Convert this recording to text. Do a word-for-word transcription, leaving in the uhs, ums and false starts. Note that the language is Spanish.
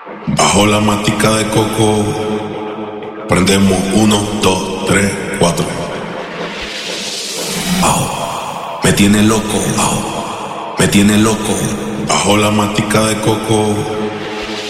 Bajo la matica de coco, prendemos uno, dos, tres, cuatro. Oh, me tiene loco, oh, me tiene loco. Bajo la matica de coco.